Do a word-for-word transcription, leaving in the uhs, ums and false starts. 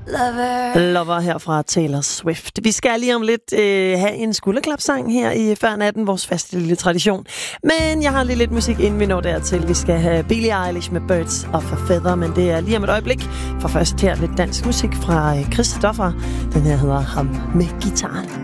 Lover. Lover her fra Taylor Swift. Vi skal lige om lidt øh, have en skulderklapsang her i før natten, vores faste lille tradition. Men jeg har lige lidt musik, inden vi når dertil. Vi skal have Billie Eilish med Birds of a Feather, men det er lige om et øjeblik. For først her lidt dansk musik fra Christoffer. Den her hedder Ham med gitaren.